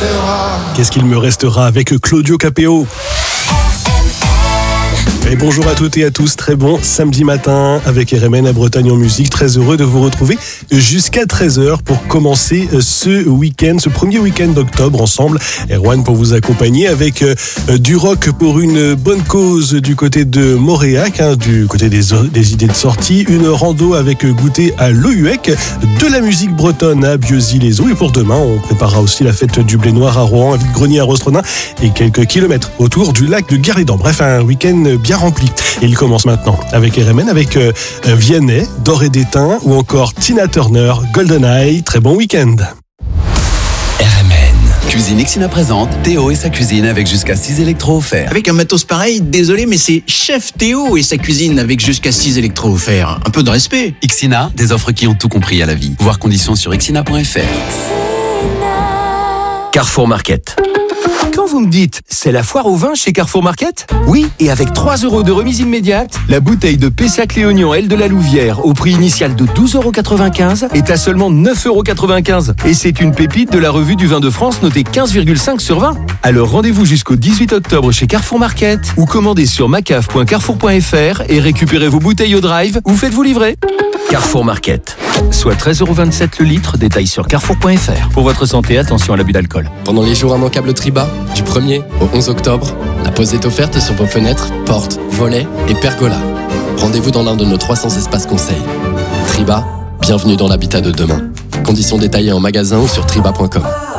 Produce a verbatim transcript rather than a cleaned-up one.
restera. Qu'est-ce qu'il me restera avec Claudio Capéo? Et bonjour à toutes et à tous, très bon samedi matin avec R M N à Bretagne en musique. Très heureux de vous retrouver jusqu'à treize heures pour commencer ce week-end, ce premier week-end d'octobre ensemble. Erwan pour vous accompagner avec du rock pour une bonne cause du côté de Moréac, hein, du côté des, des idées de sortie, une rando avec goûter à l'Ohuec, de la musique bretonne à Bieuzy-les-Eaux. Et pour demain, on préparera aussi la fête du blé noir à Rouen, un vide-grenier à Rostronin et quelques kilomètres autour du lac de Garédan. Bref, un week-end bien rempli. Et il commence maintenant avec R M N, avec euh, Vianney, Doré d'Étain ou encore Tina Turner, GoldenEye. Très bon week-end. R M N. Cuisine Ixina présente Théo et sa cuisine avec jusqu'à six électros offerts. Avec un matos pareil, désolé, mais c'est Chef Théo et sa cuisine avec jusqu'à six électros offerts. Un peu de respect. Ixina, des offres qui ont tout compris à la vie. Voir conditions sur ixina point f r. Carrefour Market. Quand vous me dites, c'est la foire au vin chez Carrefour Market? Oui, et avec trois euros de remise immédiate, la bouteille de Pessac Léognan L de la Louvière, au prix initial de douze euros quatre-vingt-quinze, est à seulement neuf euros quatre-vingt-quinze. Et c'est une pépite de la revue du vin de France notée quinze virgule cinq sur vingt. Alors rendez-vous jusqu'au dix-huit octobre chez Carrefour Market ou commandez sur macaf point carrefour point f r et récupérez vos bouteilles au drive ou faites-vous livrer. Carrefour Market, soit treize euros vingt-sept le litre, détail sur carrefour point f r. Pour votre santé, attention à l'abus d'alcool. Pendant les jours immanquables Triba, du premier au onze octobre, la pause est offerte sur vos fenêtres, portes, volets et pergolas. Rendez-vous dans l'un de nos trois cents espaces conseils. Triba, bienvenue dans l'habitat de demain. Conditions détaillées en magasin ou sur triba point com.